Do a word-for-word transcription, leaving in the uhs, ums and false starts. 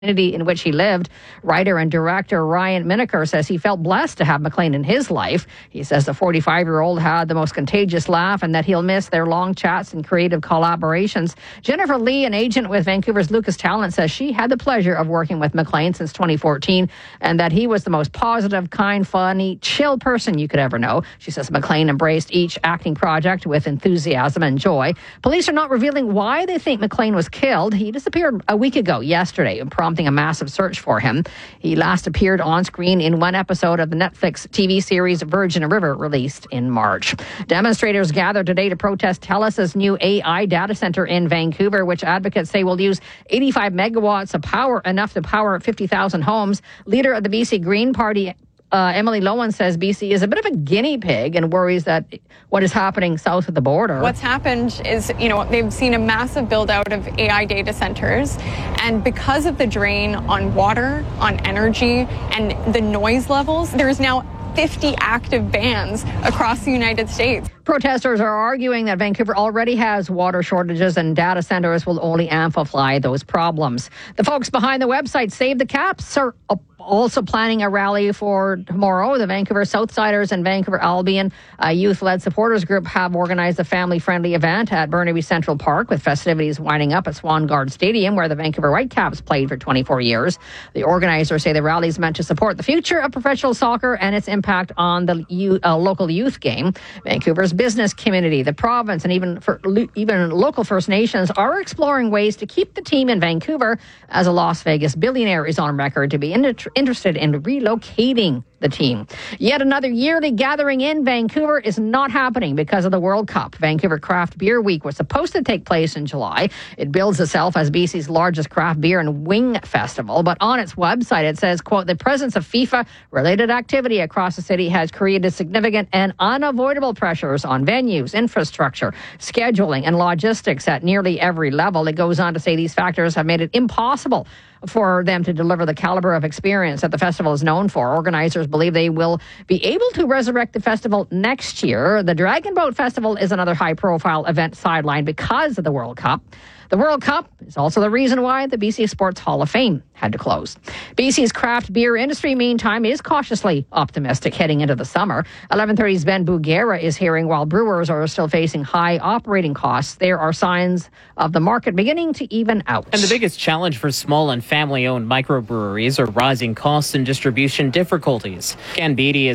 in which he lived. Writer and director Ryan Miniker says he felt blessed to have McLean in his life. He says the forty-five-year-old had the most contagious laugh and that he'll miss their long chats and creative collaborations. Jennifer Lee, an agent with Vancouver's Lucas Talent, says she had the pleasure of working with McLean since twenty fourteen and that he was the most positive, kind, funny, chill person you could ever know. She says McLean embraced each acting project with enthusiasm and joy. Police are not revealing why they think McLean was killed. He disappeared a week ago yesterday, prompting a massive search for him. He last appeared on screen in one episode of the Netflix T V series Virgin River, released in March. Demonstrators gathered today to protest TELUS's new A I data center in Vancouver, which advocates say will use eighty-five megawatts of power, enough to power fifty thousand homes. Leader of the B C Green Party, Uh, Emily Lowen, says B C is a bit of a guinea pig and worries that what is happening south of the border. What's happened is, you know, they've seen a massive build out of A I data centers, and because of the drain on water, on energy, and the noise levels, there's now fifty active bans across the United States. Protesters are arguing that Vancouver already has water shortages and data centers will only amplify those problems. The folks behind the website Save the Caps are also planning a rally for tomorrow. The Vancouver Southsiders and Vancouver Albion, a youth-led supporters group, have organized a family-friendly event at Burnaby Central Park, with festivities winding up at Swan Guard Stadium, where the Vancouver Whitecaps played for twenty-four years. The organizers say the rally is meant to support the future of professional soccer and its impact on the youth, uh, local youth game. Vancouver's business community, the province, and even for, even local First Nations are exploring ways to keep the team in Vancouver, as a Las Vegas billionaire is on record to be in interested in relocating the team. Yet another yearly gathering in Vancouver is not happening because of the World Cup. Vancouver Craft Beer Week was supposed to take place in July. It bills itself as B C's largest craft beer and wing festival, but on its website it says, quote, the presence of FIFA-related activity across the city has created significant and unavoidable pressures on venues, infrastructure, scheduling, and logistics at nearly every level. It goes on to say these factors have made it impossible for them to deliver the caliber of experience that the festival is known for. Organizers believe they will be able to resurrect the festival next year. The Dragon Boat Festival is another high-profile event sidelined because of the World Cup. The World Cup is also the reason why the B C Sports Hall of Fame had to close. B C's craft beer industry, meantime, is cautiously optimistic heading into the summer. eleven thirty's Ben Bugera is hearing while brewers are still facing high operating costs, there are signs of the market beginning to even out. And the biggest challenge for small and family-owned microbreweries are rising costs and distribution difficulties. Ken Beatty is